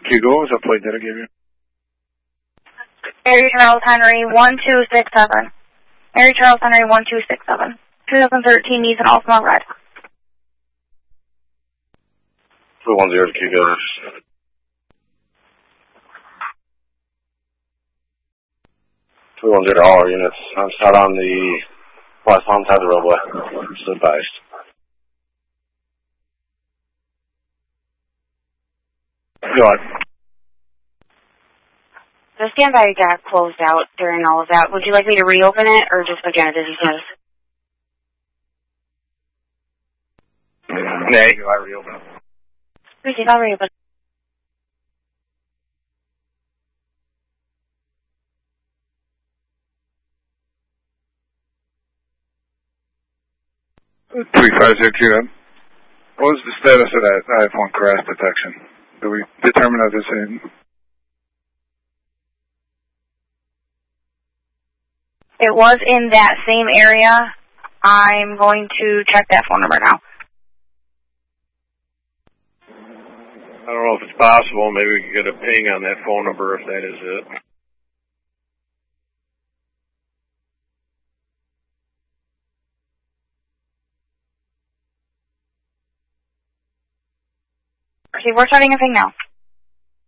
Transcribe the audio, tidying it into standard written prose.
Hugo, what was that plate that I gave you? Mary Charles Henry 1267. Mary Charles Henry 1267. 2013 Nissan Altima Red. 210 to Hugo. 210 all units. I'm out on the west side of the roadway. Just advised. Go on. The standby got closed out during all of that. Would you like me to reopen it or just again a business notice? Nay, I reopen it. Receive, I'll reopen. What was the status of that iPhone crash detection? Did we determine that it's in? It was in that same area. I'm going to check that phone number now. I don't know if it's possible. Maybe we can get a ping on that phone number if that is it. Okay, we're starting a ping now.